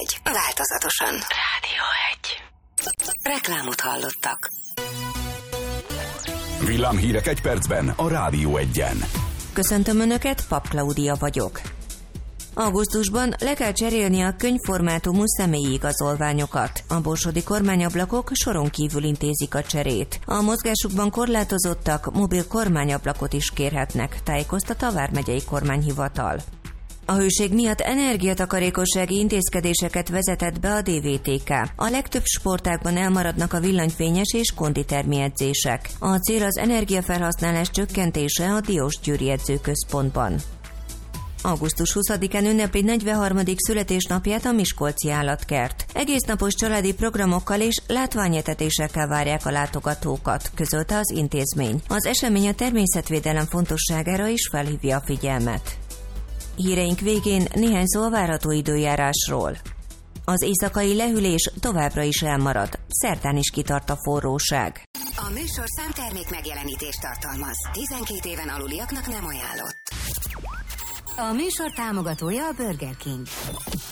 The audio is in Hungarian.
1. Változatosan. Rádió 1. Reklámot hallottak. Villámhírek egy percben a Rádió 1-en. Köszöntöm Önöket, Pap Klaudia vagyok. Augusztusban le kell cserélni a könyvformátumú személyi igazolványokat. A borsodi kormányablakok soron kívül intézik a cserét. A mozgásukban korlátozottak mobil kormányablakot is kérhetnek, tájékoztat a vármegyei kormányhivatal. A hőség miatt energiatakarékossági intézkedéseket vezetett be a DVTK. A legtöbb sportágban elmaradnak a villanyfényes és konditermi edzések. A cél az energiafelhasználás csökkentése a Diósgyőri edzőközpontban. Augusztus 20-án ünnepli 43. születésnapját a Miskolci Állatkert. Egésznapos családi programokkal és látványetetésekkel várják a látogatókat, közölte az intézmény. Az esemény a természetvédelem fontosságára is felhívja a figyelmet. Híreink végén néhány szó a várható időjárásról. Az éjszakai lehűlés továbbra is elmarad, szerdán is kitart a forróság. A műsor számtermék megjelenítést tartalmaz. 12 éven aluliaknak nem ajánlott. A műsor támogatója a Burger King.